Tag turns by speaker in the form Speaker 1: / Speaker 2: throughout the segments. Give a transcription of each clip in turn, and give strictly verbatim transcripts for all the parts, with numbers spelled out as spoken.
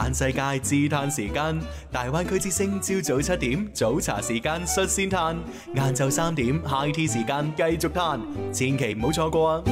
Speaker 1: 嘆世界自嘆時間，大灣區之聲朝早七點早茶時間率先嘆，晏晝三點 high tea 時間繼續嘆，千祈唔好錯過啊！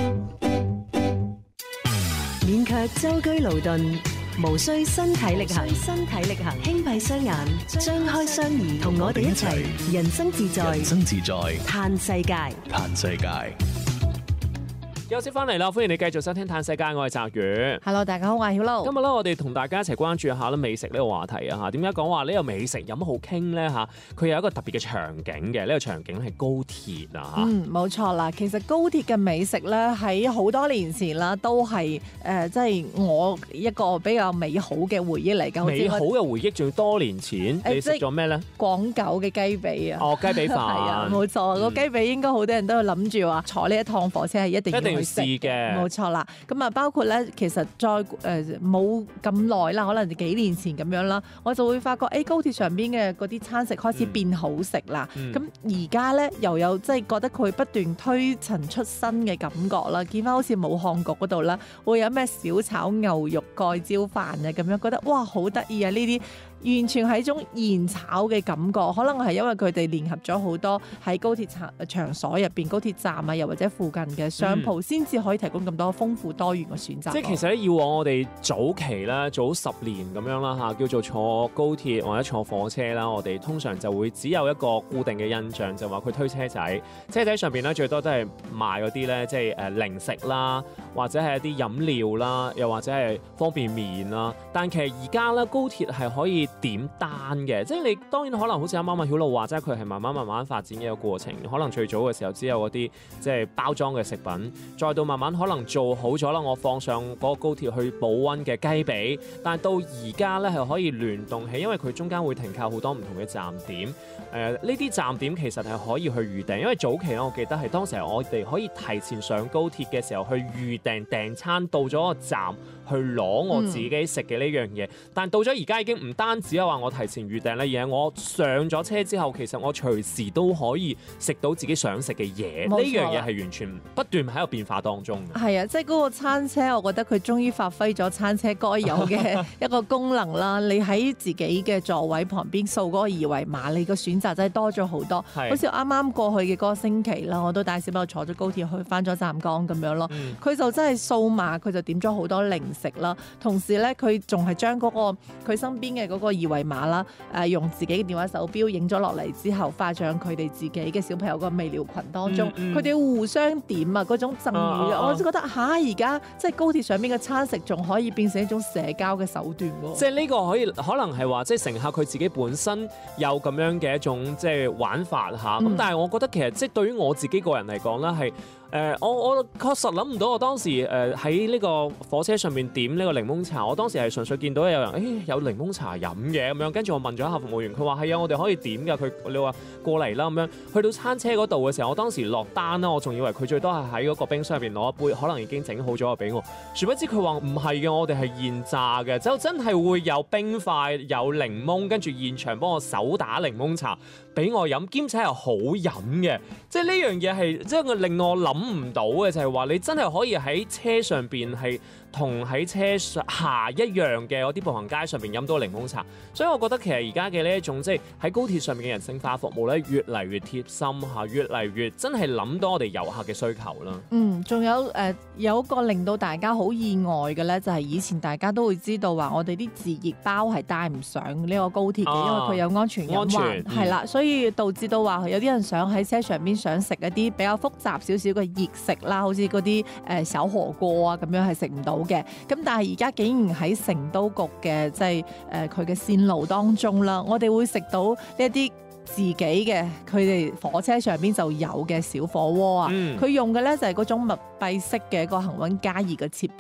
Speaker 2: 免卻舟車勞頓，無需身體力行，身體力行，輕閉雙眼，張開雙耳，同我哋一齊人生自在，
Speaker 3: 人生自在，
Speaker 2: 嘆世界，
Speaker 3: 嘆世界。
Speaker 4: 休息翻嚟啦，歡迎你繼續收聽《嘆世界》，我係澤宇。
Speaker 5: Hello， 大家好，我係曉露。
Speaker 4: 今日咧，我哋同大家一齊關注一下咧美食呢個話題啊嚇。點解講話呢個美食有乜好傾咧嚇？佢有一個特別嘅場景嘅，呢、這個場景係高鐵啊嚇。
Speaker 5: 嗯，冇錯啦。其實高鐵嘅美食咧，喺好多年前啦，都係誒，即、呃、係、就是、我一個比較美好嘅回憶嚟㗎。
Speaker 4: 美好嘅回憶，仲要多年前，呃、你食咗咩咧？
Speaker 5: 廣九嘅雞髀啊！
Speaker 4: 哦，雞髀飯。係啊，
Speaker 5: 冇錯。個、嗯、雞髀應該好多人都諗住話坐呢一趟火車係一定要去
Speaker 4: 試嘅，
Speaker 5: 冇錯啦。咁啊，包括咧，其實再誒冇咁耐啦，可能幾年前咁樣啦，我就會發覺，誒、欸、高鐵上邊嘅嗰啲餐食開始變好食啦。咁而家咧又有即係覺得佢不斷推陳出新嘅感覺啦。見翻好似武漢局嗰度啦，會有咩小炒牛肉蓋椒飯啊咁樣，覺得哇好得意啊！呢啲完全係一種現炒嘅感覺，可能係因為佢哋聯合咗好多喺高鐵場場所入邊、高鐵站啊，又或者附近嘅商鋪，先、嗯、至可以提供咁多豐富多元嘅選擇。
Speaker 4: 即係其實咧，以往我哋早期啦，早十年咁樣啦嚇，叫做坐高鐵或者坐火車啦，我哋通常就會只有一個固定嘅印象，就話佢推車仔，車仔上邊咧最多都係賣嗰啲咧，即係誒零食啦，或者係一啲飲料啦，又或者係方便麵啦。但其實而家咧，高鐵係可以點單嘅，即係你當然可能好似啱啱阿曉露話齋，佢係慢慢慢慢發展嘅一個過程。可能最早嘅時候只有嗰啲即係包裝嘅食品，再到慢慢可能做好咗啦，我放上嗰個高鐵去保溫嘅雞髀。但係到而家咧係可以聯動起，因為佢中間會停靠好多唔同嘅站點。誒呢啲站點其實係可以去預訂，因為早期咧我記得係當時我哋可以提前上高鐵嘅時候去預訂訂餐，到咗個站去攞我自己食嘅呢樣嘢。嗯、但到咗而家已經唔單止係話我提前預訂咧，而係我上咗車之後，其實我隨時都可以食到自己想食嘅嘢。呢樣嘢係完全不斷喺度變化當中。
Speaker 5: 係啊，即係嗰個餐車，我覺得佢終於發揮咗餐車該有嘅一個功能啦。你喺自己嘅座位旁邊掃嗰個二維碼，你個選擇真係多咗好多。好似啱啱過去嘅嗰個星期啦，我都帶小朋友坐咗高鐵去翻咗湛江咁樣咯。佢、嗯、就真係掃碼，佢就點咗好多零食啦。同時咧，佢仲係將嗰個佢身邊嘅嗰個二維碼啦，誒、呃、用自己嘅電話手錶影咗落嚟之後，發上佢哋自己嘅小朋友個微聊群當中，佢哋、嗯嗯、互相點啊嗰種贈語，啊、我就覺得吓，而家即係高鐵上邊嘅餐食仲可以變成一種社交嘅手段喎。
Speaker 4: 即係呢個可以可能係話，即係乘客佢自己本身有咁樣嘅一種即係玩法嚇。咁、嗯、但係我覺得其實即係對於我自己個人嚟講咧係。誒、呃，我我確實諗唔到，我當時誒喺呢個火車上面點呢個檸檬茶，我當時係純粹見到有人誒、欸、有檸檬茶飲嘅咁樣，跟住我問咗一下服務員，佢話係啊，我哋可以點㗎，佢你話過嚟啦咁樣，去到餐車嗰度嘅時候，我當時落單啦，我仲以為佢最多係喺嗰個冰箱入邊攞一杯，可能已經整好咗嘅俾我，殊不知佢話唔係嘅，我哋係現榨嘅，就真係會有冰塊、有檸檬，跟住現場幫我手打檸檬茶俾我飲，兼且係好飲嘅，即係呢樣嘢係即係令我諗唔到嘅，就係話你真係可以喺車上邊係同喺車下一樣嘅嗰啲步行街上邊飲到檸檬茶，所以我覺得其實而家嘅呢一種即係喺高鐵上面嘅人性化服務咧，越嚟越貼心嚇，越嚟越真係諗到我哋遊客嘅需求啦。
Speaker 5: 嗯，仲有誒、呃、有一個令到大家好意外嘅咧，就係、是、以前大家都會知道話我哋啲自熱包係帶唔上呢個高鐵嘅，啊、因為佢有安全隱患，係啦、嗯，所以導致到話有啲人想喺車上邊想食一啲比較複雜少少嘅熱食啦，好似嗰啲誒小火鍋啊咁樣係食唔到嘅。咁但係而家竟然喺成都局嘅即係誒佢嘅線路當中啦，我哋會食到呢一啲自己嘅佢哋火車上邊就有嘅小火鍋啊，佢、嗯、用嘅咧就係嗰種密閉式嘅一個恆溫加熱嘅設備。